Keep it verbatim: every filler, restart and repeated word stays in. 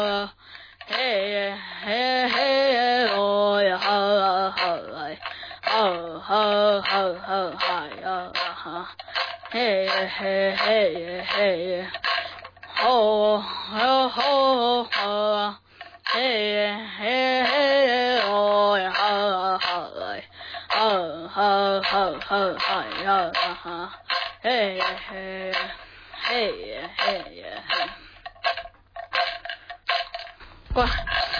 嘿嘿嘿哦呀哈哈哎，哦哈哈哈哈呀哈，嘿嘿嘿嘿，哦哦哦哦，嘿嘿嘿哦呀哈哈哎，哦哈哈哈哈呀哈，嘿嘿嘿嘿嘿，乖。